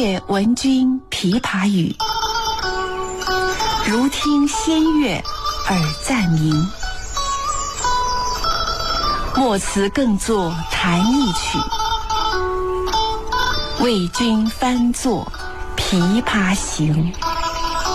月闻君琵琶语，如听仙乐耳暂明。莫辞更作弹一曲，为君翻作《琵琶行》。